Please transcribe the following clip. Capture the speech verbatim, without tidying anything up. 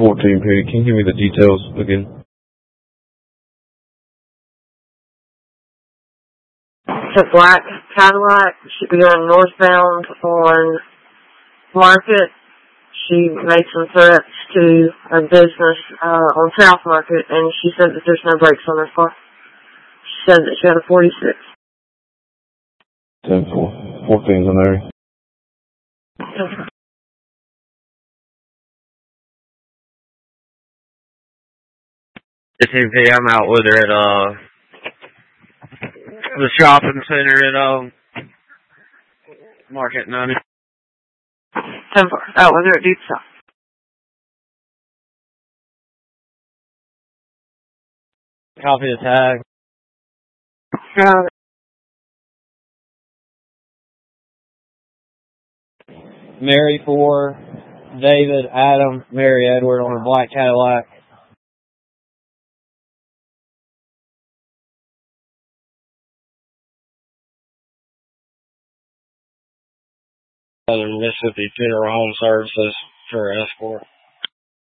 fourteen, Petey. Can you give me the details again? It's a black Cadillac. She'd be going northbound on Market. She made some threats to a business uh, on South Market, and she said that there's no brakes on her car. She said that she had a forty-six. ten four. fourteen's in there. fifteen P, I'm out with her at uh, the shopping center at um, Market ninety. ten four. Out with her at Deep South. Copy the tag. Uh, Mary four, David, Adam, Mary Edward on a black Cadillac. Southern Mississippi Funeral Home Services for escort.